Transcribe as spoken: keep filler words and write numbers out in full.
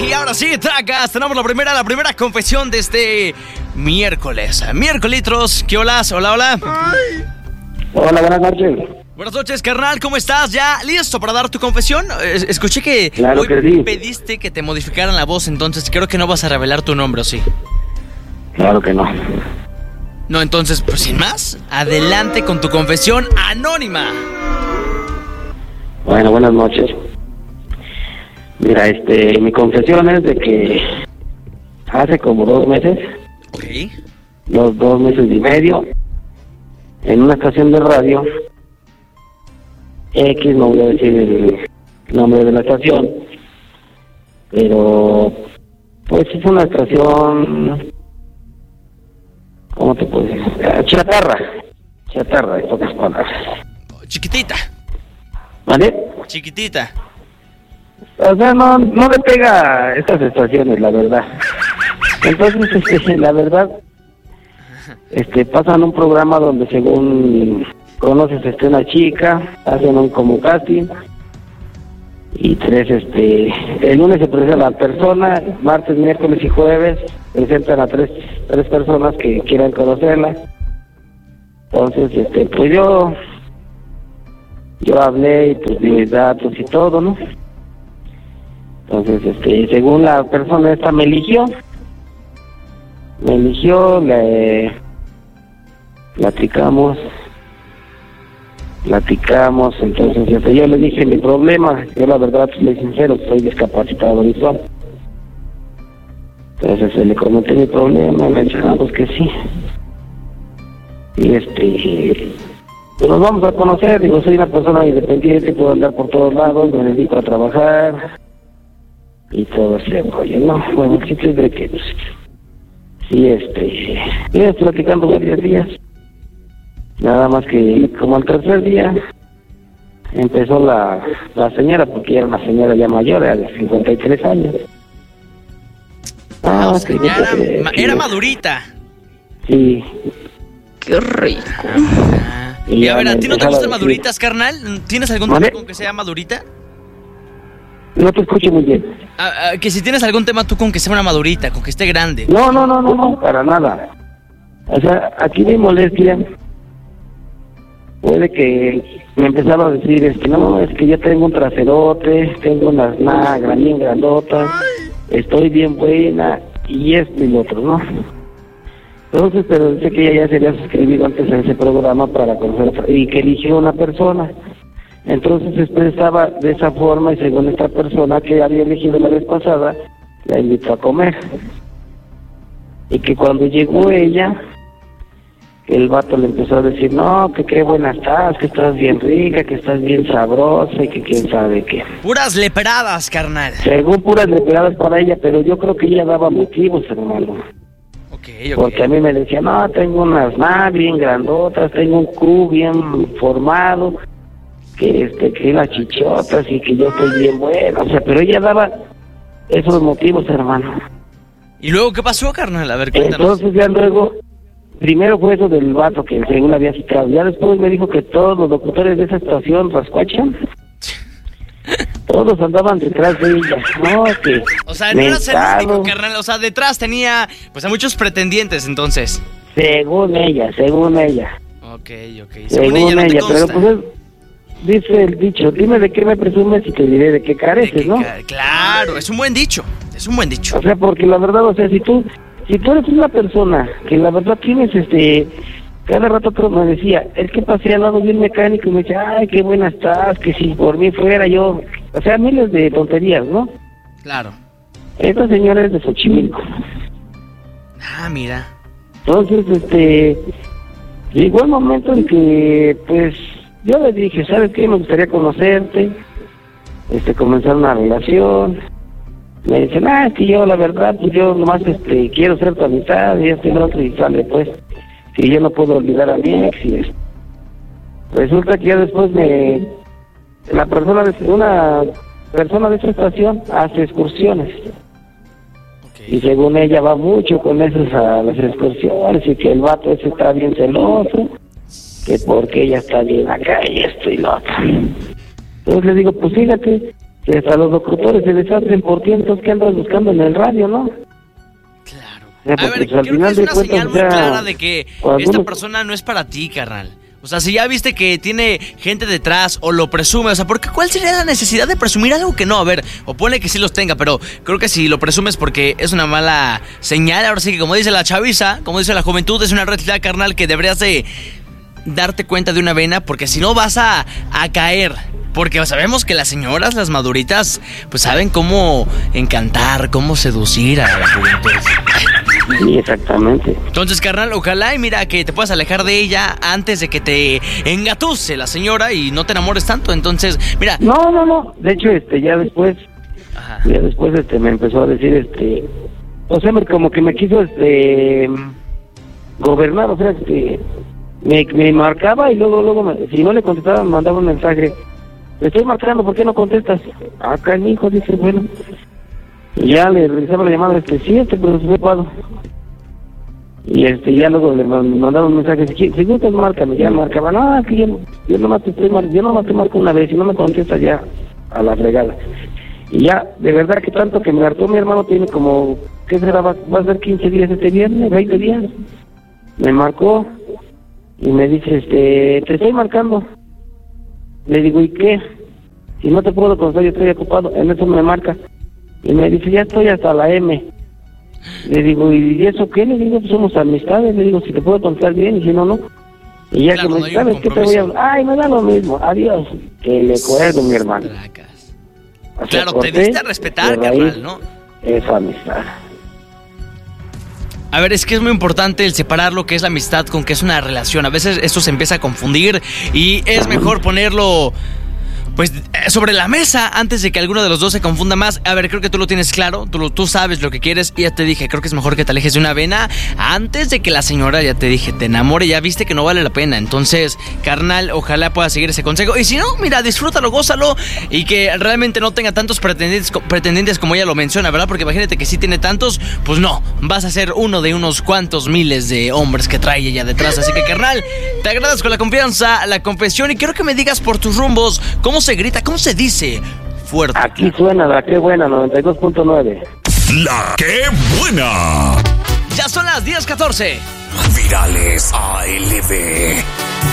Y ahora sí, tracas, tenemos la primera, la primera confesión de este miércoles. Miércolitros, ¿qué hola? Hola, hola. Ay. Hola, buenas noches. Buenas noches, carnal, ¿cómo estás? ¿Ya listo para dar tu confesión? Es- escuché que Claro hoy que sí. pediste que te modificaran la voz, entonces creo que no vas a revelar tu nombre, ¿o sí? Claro que no. No, entonces, pues sin más, adelante con tu confesión anónima. Bueno, buenas noches. Mira, este, mi confesión es de que hace como dos meses, Ok. dos, dos meses y medio, en una estación de radio, X, no voy a decir el nombre de la estación, pero pues es una estación, ¿cómo te puedo decir? Ah, Chatarra, chatarra, en pocas palabras. Chiquitita, ¿Vale? chiquitita. O sea, no, no le pega a estas estaciones, la verdad. Entonces, este, la verdad, este, pasan un programa donde según conoces este, una chica, hacen un como casting, y tres, este, el lunes se presenta la persona, martes, miércoles y jueves presentan a tres, tres personas que quieran conocerla. Entonces, este, pues yo, yo hablé y pues di mis datos y todo, ¿no? Entonces, este, según la persona esta me eligió, me eligió, le platicamos, platicamos, entonces este, yo le dije mi problema, yo la verdad, soy sincero, soy discapacitado visual. Entonces se le comenté mi problema, me dijo, ah, pues que sí. Y este, pues nos vamos a conocer, digo, soy una persona independiente, puedo andar por todos lados, me dedico a trabajar y todo ese rollo, ¿no? Bueno, el sitio es de que, pues, sí, este, estoy platicando varios días, nada más que como al tercer día empezó la, la señora, porque era una señora ya mayor, era de cincuenta y tres años. Ah, o sea, que ya yo era, creo ma- que- era madurita. Sí. Qué rico. Ah. Y Y a ya ver, ¿a me ti no te empezaba gustan a decir- maduritas, carnal? ¿Tienes algún ¿Vale? tema con que sea madurita? No te escucho muy bien. Ah, ah, que si tienes algún tema tú con que sea una madurita, con que esté grande. No, no, no, no, no, para nada. O sea, aquí mi molestia puede que me empezaba a decir, es que no, es que yo tengo un traserote, tengo unas nalgas bien grandotas, estoy bien buena, y esto y lo otro, ¿no? Entonces, pero dice que ella ya se había suscribido antes a ese programa para conocer, y que eligió una persona. Entonces se expresaba de esa forma, y según esta persona que había elegido la vez pasada, la invitó a comer. Y que cuando llegó ella, el vato le empezó a decir, no, que qué buena estás, que estás bien rica, que estás bien sabrosa, y que quién sabe qué. Puras leperadas, carnal. Según puras leperadas para ella, pero yo creo que ella daba motivos, hermano. Ok, Porque a ok. mí me decía, no, tengo unas nalgas bien grandotas, tengo un cu bien formado, que este, que las chichotas y que yo estoy bien buena, o sea, pero ella daba esos motivos, hermano. ¿Y luego qué pasó, carnal? A ver, cuéntanos. Entonces ya luego, primero fue eso del vato que según había citado, ya después me dijo que todos los locutores de esa estación, Rascuacha, todos andaban detrás de ella, no, que O sea, no eras el mentado, único, carnal. O sea, detrás tenía, pues, a muchos pretendientes, entonces. según ella, según ella. Ok, ok. Según, Según ella, ella, no te pero consta. pues es- dice el dicho, dime de qué me presumes y te diré de qué De careces, que ¿no? ca- Claro, es un buen dicho. Es un buen dicho. O sea, porque la verdad, o sea, si tú, si tú eres una persona que la verdad tienes, este, cada rato otro me decía, es que pasé al lado de un mecánico y me decía, ay, qué buena estás, que si por mí fuera yo, o sea, miles de tonterías, ¿no? Claro. Esta señora es de Xochimilco. Ah, mira. Entonces, este, llegó el momento en que, pues, yo le dije, ¿sabes qué? Me gustaría conocerte, este, comenzar una relación. Me dicen, ah, es que yo, la verdad, pues yo nomás, este, quiero ser tu amistad, y esto y lo otro, y sale, pues, que yo no puedo olvidar a mi ex, y esto. Resulta que ya después me, la persona de, una persona de esa estación hace excursiones. Y Ok. según ella va mucho con esos a las excursiones y que el vato ese está bien celoso, que porque ella está bien acá y esto y lo otro. Entonces le digo, pues fíjate, que hasta los locutores se deshacen por tiempos que andas buscando en el radio, ¿no? Claro. O sea, A porque, ver, pues, al creo que final es de una cuentas, señal muy o sea, clara de que cuando esta uno- persona no es para ti, carnal. O sea, si ya viste que tiene gente detrás o lo presume, o sea, ¿por qué, ¿cuál sería la necesidad de presumir algo que no? A ver, o ponle que sí los tenga, pero creo que si lo presumes porque es una mala señal. Ahora sí que como dice la chaviza, como dice la juventud, es una red flag, carnal, que deberías de darte cuenta de una vena, porque si no vas a, a caer. Porque sabemos que las señoras, las maduritas, pues saben cómo encantar, cómo seducir a la juventud. Sí, exactamente. Entonces, carnal, ojalá y mira que te puedas alejar de ella antes de que te engatuse la señora y no te enamores tanto. Entonces, mira. No, no, no. De hecho, este, ya después, Ajá. ya después, este, me empezó a decir, este, o sea, me- como que me quiso, este, gobernar, o sea, este, me, me marcaba y luego, luego, me- si no le contestaba, me mandaba un mensaje. Te estoy marcando, ¿por qué no contestas? Acá mi hijo dice, bueno. Y ya le realizaba la llamada, este, sí, este, pero estoy ocupado. Y este, ya luego le man- mandaba un mensaje, si, si gustas, márcame. Ya marcaba, no, es que yo, yo nomás te estoy mar- yo nomás te marco una vez, y no me contestas ya a la fregada. Y ya, de verdad que tanto que me hartó mi hermano, tiene como, ¿qué será? Va, va a ser quince días este viernes, veinte días. Me marcó y me dice, este, te estoy marcando. Le digo, ¿y qué? Si no te puedo contestar, yo estoy ocupado. En eso me marca. Y me dice, ya estoy hasta la M. Le digo, ¿y eso qué? Le digo, pues somos amistades. Le digo, si te puedo contestar bien y si no, no. Y ya Claro, que me no dice, hay un ¿sabes qué te voy a compromiso. hablar? Ay, me da lo mismo. Adiós. Que le cuelgo, mi hermano. Tracas. O sea, Claro, te corté diste a respetar, de raíz carnal, ¿no? esa amistad. A ver, es que es muy importante el separar lo que es la amistad con que es una relación. A veces esto se empieza a confundir y es mejor ponerlo, pues, eh, sobre la mesa antes de que alguno de los dos se confunda más. A ver, creo que tú lo tienes claro, tú, lo- tú sabes lo que quieres y ya te dije, creo que es mejor que te alejes de una vena antes de que la señora, ya te dije, te enamore, ya viste que no vale la pena. Entonces, carnal, ojalá puedas seguir ese consejo. Y si no, mira, disfrútalo, gózalo y que realmente no tenga tantos pretendientes, co- pretendientes como ella lo menciona, ¿verdad? Porque imagínate que si tiene tantos, pues no, vas a ser uno de unos cuantos miles de hombres que trae ella detrás. Así que, carnal, te agradezco la confianza, la confesión y quiero que me digas por tus rumbos cómo se grita, cómo se dice fuerte. Aquí suena la que buena, noventa y dos punto nueve. La que buena. Ya son las diez catorce. Virales A L B.